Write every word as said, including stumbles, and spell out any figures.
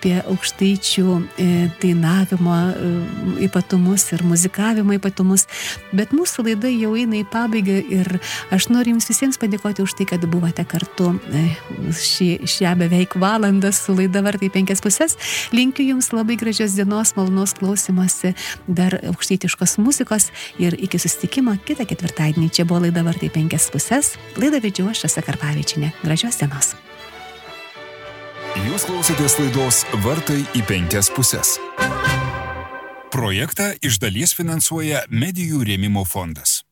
apie aukštaičių dainavimo ypatumus ir muzikavimo ypatumus, bet mūsų laida jau eina į pabaigą ir aš noriu jums visiems padėkoti už tai, kad buvote kartu šį, šią beveik valandą su laida Vartai penkias pusės. Linkiu jums labai gražios dienos, malonaus klausymosi, dar aukštaitiškos muzikos ir iki susitikimo kitą ketvirtadienį. Čia buvo laida Vartai penkias pusės. Laidą vedžiau aš, Rasa Karpavičienė. Gražios dienos. Jūs klausotės laidos Vartai į penkias pusės. Projektą iš dalies finansuoja Medijų rėmimo fondas.